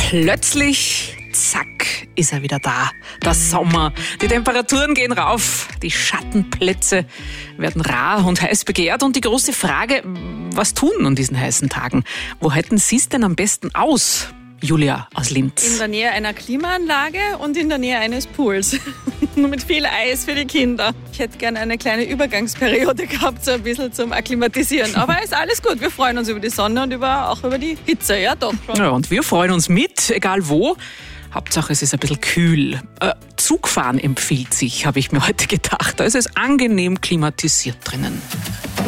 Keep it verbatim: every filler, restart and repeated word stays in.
Plötzlich, zack, ist er wieder da. Der Sommer. Die Temperaturen gehen rauf. Die Schattenplätze werden rar und heiß begehrt. Und die große Frage, was tun an diesen heißen Tagen? Wo halten Sie es denn am besten aus? Julia aus Linz. In der Nähe einer Klimaanlage und in der Nähe eines Pools. Nur mit viel Eis für die Kinder. Ich hätte gerne eine kleine Übergangsperiode gehabt, so ein bisschen zum Akklimatisieren. Aber ist alles gut. Wir freuen uns über die Sonne und über, auch über die Hitze. Ja, doch schon. Ja, und wir freuen uns mit, egal wo. Hauptsache, es ist ein bisschen kühl. Äh, Zugfahren empfiehlt sich, habe ich mir heute gedacht. Da ist es angenehm klimatisiert drinnen.